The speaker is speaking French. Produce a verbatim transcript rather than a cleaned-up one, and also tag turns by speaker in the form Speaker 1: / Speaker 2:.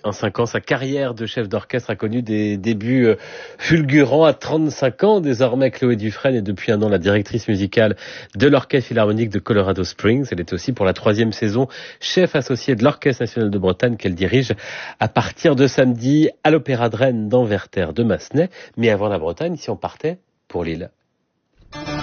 Speaker 1: En cinq ans, sa carrière de chef d'orchestre a connu des débuts fulgurants. À trente-cinq ans, désormais, Chloé Dufresne est depuis un an la directrice musicale de l'Orchestre Philharmonique de Colorado Springs. Elle est aussi pour la troisième saison chef associée de l'Orchestre National de Bretagne qu'elle dirige à partir de samedi à l'Opéra de Rennes dans Werther de Massenet. Mais avant la Bretagne, si on partait pour Lille.